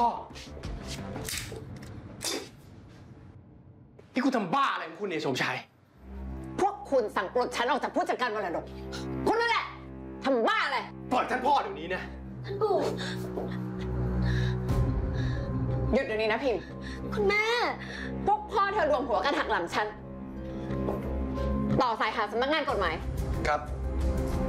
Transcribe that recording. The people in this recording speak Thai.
พ่อที่คุณทำบ้าอะไรของคุณเนี่ยสมชายพวกคุณสั่งปลดฉันออกจากผู้จัดการมรดกคุณนั่นแหละทำบ้าอะไรปล่อยท่านพ่อเดี๋ยวนี้นะท่านปู่หยุดเดี๋ยวนี้นะพิมพ์คุณแม่พวกพ่อเธอรวมหัวกันหักหลังฉันต่อสายหาสำนักงานกฎหมายครับ